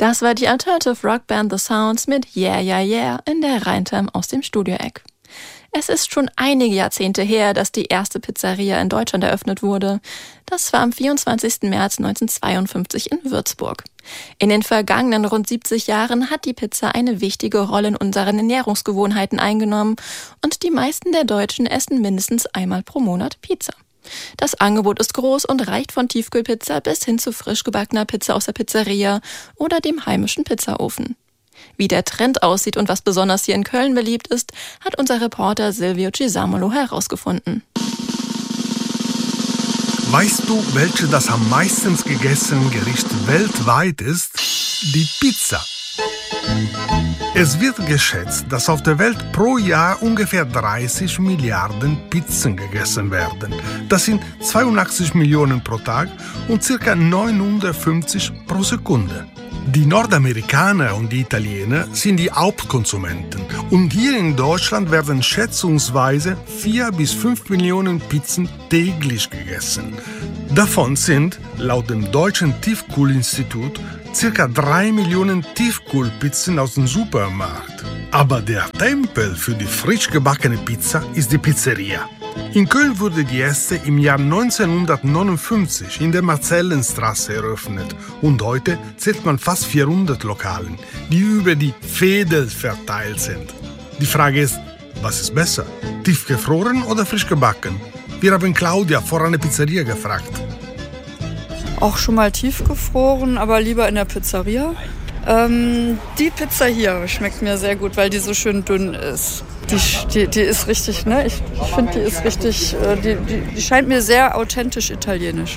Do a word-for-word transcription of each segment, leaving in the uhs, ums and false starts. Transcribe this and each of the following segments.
Das war die Alternative Rockband The Sounds mit Yeah, Yeah, Yeah in der Rheintam aus dem Studio-Eck. Es ist schon einige Jahrzehnte her, dass die erste Pizzeria in Deutschland eröffnet wurde. Das war am vierundzwanzigsten März neunzehnhundertzweiundfünfzig in Würzburg. In den vergangenen rund siebzig Jahren hat die Pizza eine wichtige Rolle in unseren Ernährungsgewohnheiten eingenommen und die meisten der Deutschen essen mindestens einmal pro Monat Pizza. Das Angebot ist groß und reicht von Tiefkühlpizza bis hin zu frisch gebackener Pizza aus der Pizzeria oder dem heimischen Pizzaofen. Wie der Trend aussieht und was besonders hier in Köln beliebt ist, hat unser Reporter Silvio Cisamolo herausgefunden. Weißt du, welche das am meisten gegessene Gericht weltweit ist? Die Pizza. Es wird geschätzt, dass auf der Welt pro Jahr ungefähr dreißig Milliarden Pizzen gegessen werden. Das sind zweiundachtzig Millionen pro Tag und ca. neunhundertfünfzig pro Sekunde. Die Nordamerikaner und die Italiener sind die Hauptkonsumenten und hier in Deutschland werden schätzungsweise vier bis fünf Millionen Pizzen täglich gegessen. Davon sind, laut dem Deutschen Tiefkühlinstitut, ca. drei Millionen Tiefkühlpizzen aus dem Supermarkt. Aber der Tempel für die frisch gebackene Pizza ist die Pizzeria. In Köln wurde die erste im Jahr neunzehnhundertneunundfünfzig in der Marzellenstraße eröffnet und heute zählt man fast vierhundert Lokalen, die über die Veedel verteilt sind. Die Frage ist, was ist besser, tiefgefroren oder frisch gebacken? Wir haben Claudia vor einer Pizzeria gefragt. Auch schon mal tiefgefroren, aber lieber in der Pizzeria. Ähm, die Pizza hier schmeckt mir sehr gut, weil die so schön dünn ist. Die, die, die ist richtig, ne? Ich, ich finde, die ist richtig, äh, die, die, die scheint mir sehr authentisch italienisch.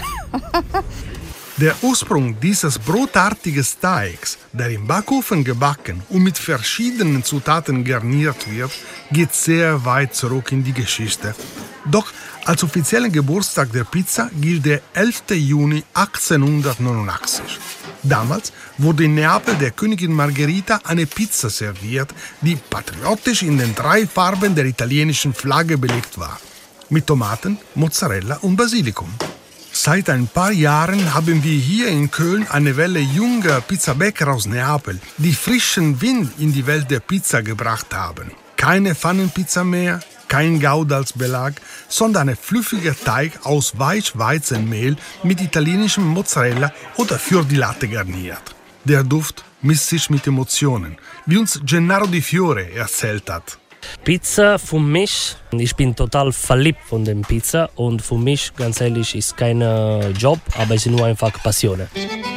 Der Ursprung dieses brotartigen Teigs, der im Backofen gebacken und mit verschiedenen Zutaten garniert wird, geht sehr weit zurück in die Geschichte. Doch als offiziellen Geburtstag der Pizza gilt der elften Juni achtzehnhundertneunundachtzig. Damals wurde in Neapel der Königin Margherita eine Pizza serviert, die patriotisch in den drei Farben der italienischen Flagge belegt war. Mit Tomaten, Mozzarella und Basilikum. Seit ein paar Jahren haben wir hier in Köln eine Welle junger Pizzabäcker aus Neapel, die frischen Wind in die Welt der Pizza gebracht haben. Keine Pfannenpizza mehr, kein Gouda als Belag, sondern ein fluffiger Teig aus Weichweizenmehl mit italienischem Mozzarella oder Fior di Latte garniert. Der Duft misst sich mit Emotionen, wie uns Gennaro Di Fiore erzählt hat. Pizza für mich, ich bin total verliebt von der Pizza und für mich, ganz ehrlich, ist kein Job, aber es ist nur einfach Passione.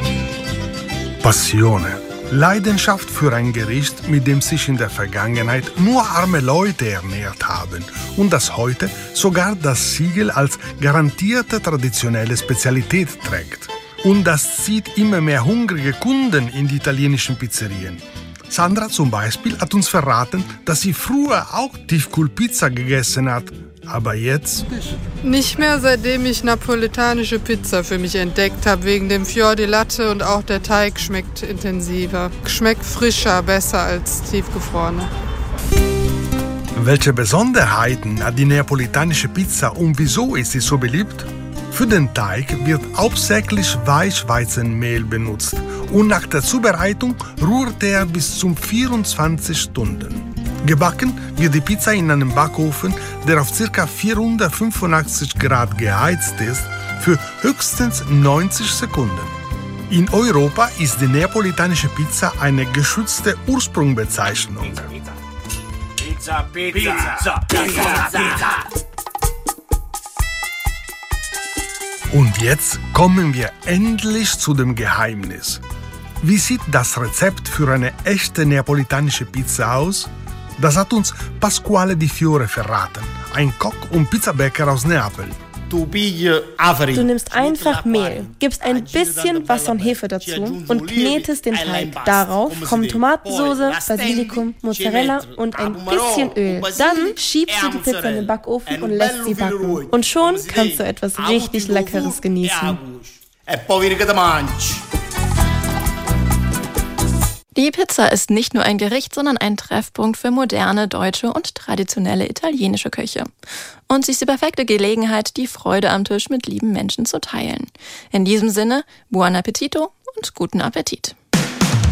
Passione. Leidenschaft für ein Gericht, mit dem sich in der Vergangenheit nur arme Leute ernährt haben und das heute sogar das Siegel als garantierte traditionelle Spezialität trägt. Und das zieht immer mehr hungrige Kunden in die italienischen Pizzerien. Sandra zum Beispiel hat uns verraten, dass sie früher auch Tiefkühlpizza gegessen hat. Aber jetzt? Nicht mehr, seitdem ich napolitanische Pizza für mich entdeckt habe, wegen dem Fior di Latte und auch der Teig schmeckt intensiver. Schmeckt frischer, besser als tiefgefrorene. Welche Besonderheiten hat die neapolitanische Pizza und wieso ist sie so beliebt? Für den Teig wird hauptsächlich Weichweizenmehl benutzt und nach der Zubereitung rührt er bis zu vierundzwanzig Stunden. Gebacken wird die Pizza in einem Backofen, der auf ca. vierhundertfünfundachtzig Grad geheizt ist, für höchstens neunzig Sekunden. In Europa ist die neapolitanische Pizza eine geschützte Ursprungsbezeichnung. Pizza, Pizza, Pizza, Pizza, Pizza. Und jetzt kommen wir endlich zu dem Geheimnis. Wie sieht das Rezept für eine echte neapolitanische Pizza aus? Das hat uns Pasquale Di Fiore verraten, ein Koch und Pizzabäcker aus Neapel. Du nimmst einfach Mehl, gibst ein bisschen Wasser und Hefe dazu und knetest den Teig. Darauf kommen Tomatensauce, Basilikum, Mozzarella und ein bisschen Öl. Dann schiebst du die Pizza in den Backofen und lässt sie backen. Und schon kannst du etwas richtig Leckeres genießen. Die Pizza ist nicht nur ein Gericht, sondern ein Treffpunkt für moderne, deutsche und traditionelle italienische Küche. Und sie ist die perfekte Gelegenheit, die Freude am Tisch mit lieben Menschen zu teilen. In diesem Sinne, buon appetito und guten Appetit.